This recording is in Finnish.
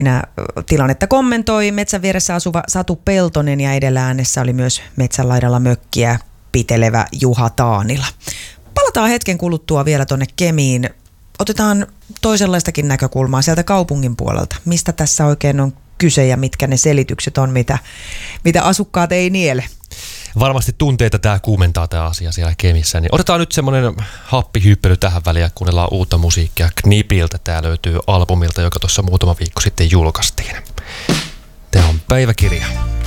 Tilannetta kommentoi metsän vieressä asuva Satu Peltonen ja edellä äänessä oli myös metsän laidalla mökkiä pitelevä Juha Taanila. Palataan hetken kuluttua vielä tonne Kemiin. Otetaan toisenlaistakin näkökulmaa sieltä kaupungin puolelta. Mistä tässä oikein on kyse ja mitkä ne selitykset on, mitä asukkaat ei niele? Varmasti tunteita tämä kuumentaa tämä asia siellä Kemissä. Niin otetaan nyt semmoinen happihyppely tähän väliin ja kuunnellaan uutta musiikkia Knipiltä. Tämä löytyy albumilta, joka tuossa muutama viikko sitten julkaistiin. Tämä on Päiväkirja.